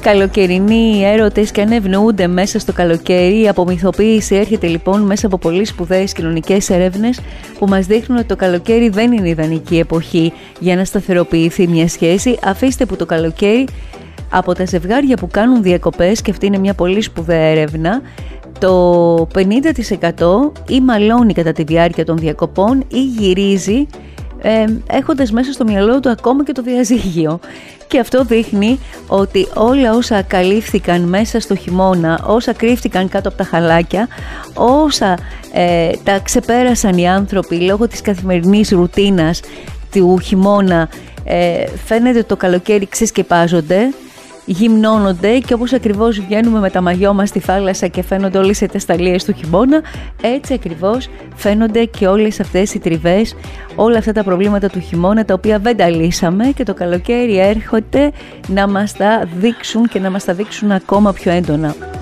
Καλοκαιρινοί έρωτες και αν ευνοούνται μέσα στο καλοκαίρι. Η απομυθοποίηση έρχεται λοιπόν μέσα από πολύ σπουδαίες κοινωνικές έρευνες που μας δείχνουν ότι το καλοκαίρι δεν είναι ιδανική εποχή για να σταθεροποιηθεί μια σχέση. Αφήστε που το καλοκαίρι από τα ζευγάρια που κάνουν διακοπές, και αυτή είναι μια πολύ σπουδαία έρευνα, το 50% ή μαλώνει κατά τη διάρκεια των διακοπών ή γυρίζει έχοντας μέσα στο μυαλό του ακόμα και το διαζύγιο. Και αυτό δείχνει ότι όλα όσα καλύφθηκαν μέσα στο χειμώνα, όσα κρύφτηκαν κάτω από τα χαλάκια, όσα τα ξεπέρασαν οι άνθρωποι λόγω της καθημερινής ρουτίνας του χειμώνα, φαίνεται το καλοκαίρι ξεσκεπάζονται, γυμνώνονται, και όπως ακριβώς βγαίνουμε με τα μαγιό μας στη θάλασσα και φαίνονται όλες οι τεσταλίες του χειμώνα, έτσι ακριβώς φαίνονται και όλες αυτές οι τριβές, όλα αυτά τα προβλήματα του χειμώνα τα οποία δεν τα λύσαμε, και το καλοκαίρι έρχεται να μας τα δείξουν και να μας τα δείξουν ακόμα πιο έντονα.